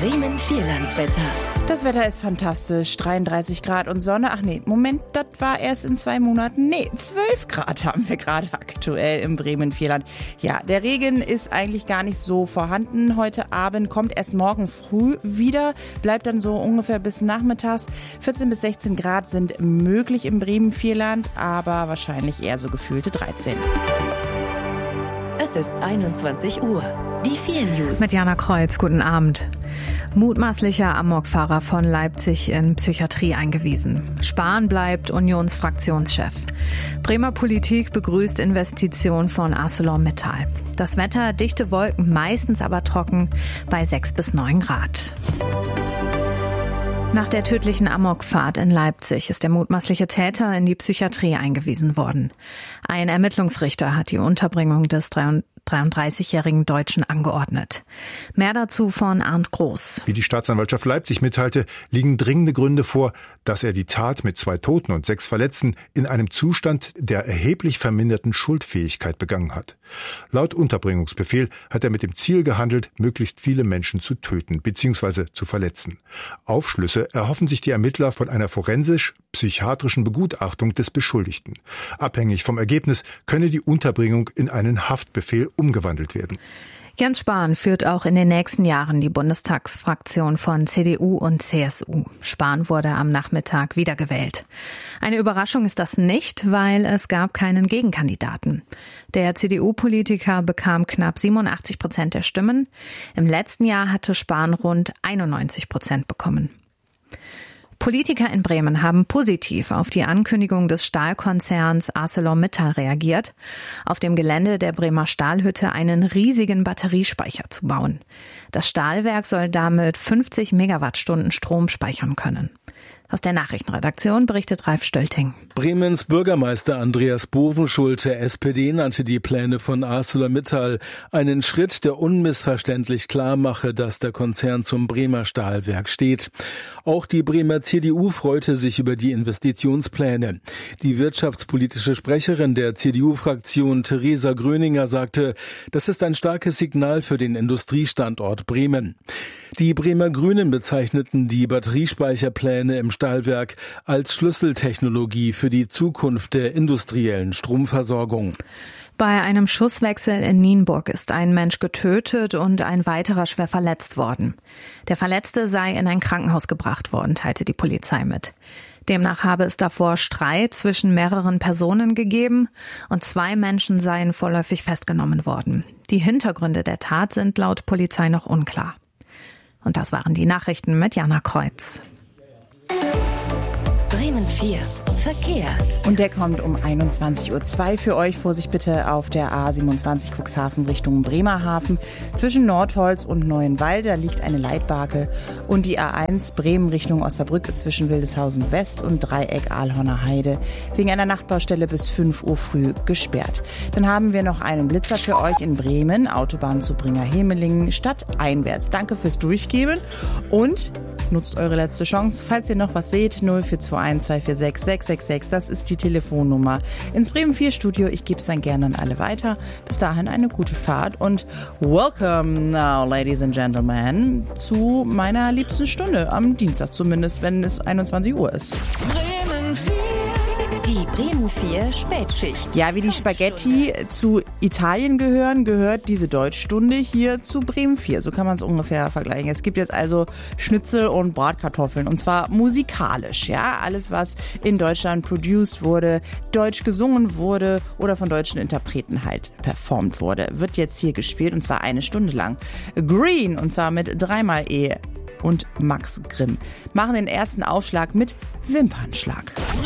Bremen-Vierlandswetter. Das Wetter ist fantastisch. 33 Grad und Sonne. Ach nee, Moment, das war erst in 2 Monaten. Nee, 12 Grad haben wir gerade aktuell im Bremen-Vierland. Ja, der Regen ist eigentlich gar nicht so vorhanden heute Abend, kommt erst morgen früh wieder, bleibt dann so ungefähr bis nachmittags. 14 bis 16 Grad sind möglich im Bremen-Vierland, aber wahrscheinlich eher so gefühlte 13. Es ist 21 Uhr. Die 4 News. Mit Jana Kreuz, guten Abend. Mutmaßlicher Amokfahrer von Leipzig in Psychiatrie eingewiesen. Spahn bleibt Unionsfraktionschef. Bremer Politik begrüßt Investition von ArcelorMittal. Das Wetter, dichte Wolken, meistens aber trocken bei 6 bis 9 Grad. Nach der tödlichen Amokfahrt in Leipzig ist der mutmaßliche Täter in die Psychiatrie eingewiesen worden. Ein Ermittlungsrichter hat die Unterbringung des 33-jährigen Deutschen angeordnet. Mehr dazu von Arndt Groß. Wie die Staatsanwaltschaft Leipzig mitteilte, liegen dringende Gründe vor, dass er die Tat mit 2 Toten und 6 Verletzten in einem Zustand der erheblich verminderten Schuldfähigkeit begangen hat. Laut Unterbringungsbefehl hat er mit dem Ziel gehandelt, möglichst viele Menschen zu töten bzw. zu verletzen. Aufschlüsse erhoffen sich die Ermittler von einer forensisch-psychiatrischen Begutachtung des Beschuldigten. Abhängig vom Ergebnis könne die Unterbringung in einen Haftbefehl umgewandelt werden. Jens Spahn führt auch in den nächsten Jahren die Bundestagsfraktion von CDU und CSU. Spahn wurde am Nachmittag wiedergewählt. Eine Überraschung ist das nicht, weil es gab keinen Gegenkandidaten. Der CDU-Politiker bekam knapp 87% der Stimmen. Im letzten Jahr hatte Spahn rund 91% bekommen. Politiker in Bremen haben positiv auf die Ankündigung des Stahlkonzerns ArcelorMittal reagiert, auf dem Gelände der Bremer Stahlhütte einen riesigen Batteriespeicher zu bauen. Das Stahlwerk soll damit 50 Megawattstunden Strom speichern können. Aus der Nachrichtenredaktion berichtet Ralf Stölting. Bremens Bürgermeister Andreas Bovenschulte, SPD, nannte die Pläne von ArcelorMittal einen Schritt, der unmissverständlich klar mache, dass der Konzern zum Bremer Stahlwerk steht. Auch die Bremer CDU freute sich über die Investitionspläne. Die wirtschaftspolitische Sprecherin der CDU-Fraktion Theresa Gröninger sagte, das ist ein starkes Signal für den Industriestandort Bremen. Die Bremer Grünen bezeichneten die Batteriespeicherpläne im Stahlwerk als Schlüsseltechnologie für die Zukunft der industriellen Stromversorgung. Bei einem Schusswechsel in Nienburg ist ein Mensch getötet und ein weiterer schwer verletzt worden. Der Verletzte sei in ein Krankenhaus gebracht worden, teilte die Polizei mit. Demnach habe es davor Streit zwischen mehreren Personen gegeben und 2 Menschen seien vorläufig festgenommen worden. Die Hintergründe der Tat sind laut Polizei noch unklar. Und das waren die Nachrichten mit Jana Kreuz. Bremen 4. Verkehr. Und der kommt um 21.02 Uhr für euch. Vorsicht bitte auf der A27 Cuxhaven Richtung Bremerhaven. Zwischen Nordholz und Neuenwalde, da liegt eine Leitbarke. Und die A1 Bremen Richtung Osnabrück ist zwischen Wildeshausen West und Dreieck Aalhorner Heide wegen einer Nachtbaustelle bis 5 Uhr früh gesperrt. Dann haben wir noch einen Blitzer für euch in Bremen. Autobahn zu Bringer-Hemelingen stadteinwärts. Danke fürs Durchgeben und nutzt eure letzte Chance. Falls ihr noch was seht, 0421 246 666, das ist die Telefonnummer ins Bremen 4 Studio. Ich gebe es dann gerne an alle weiter. Bis dahin eine gute Fahrt und welcome now, ladies and gentlemen, zu meiner liebsten Stunde, am Dienstag zumindest, wenn es 21 Uhr ist. Bremen 4. Die Bremen 4 Spätschicht. Ja, wie die Spaghetti zu Italien gehören, gehört diese Deutschstunde hier zu Bremen 4. So kann man es ungefähr vergleichen. Es gibt jetzt also Schnitzel und Bratkartoffeln und zwar musikalisch. Ja, alles, was in Deutschland produced wurde, deutsch gesungen wurde oder von deutschen Interpreten halt performt wurde, wird jetzt hier gespielt und zwar 1 Stunde lang. Green und zwar mit 3x E und Max Grimm machen den ersten Aufschlag mit Wimpernschlag.